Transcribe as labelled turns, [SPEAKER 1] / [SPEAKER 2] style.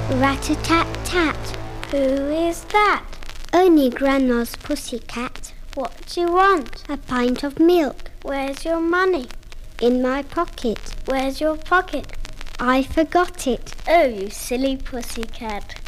[SPEAKER 1] Rat-a-tat-tat.
[SPEAKER 2] Who is that?
[SPEAKER 1] Only Grandma's pussycat.
[SPEAKER 2] What do you want?
[SPEAKER 1] A pint of milk.
[SPEAKER 2] Where's your money?
[SPEAKER 1] In my pocket.
[SPEAKER 2] Where's your pocket?
[SPEAKER 1] I forgot it.
[SPEAKER 2] Oh, you silly pussycat.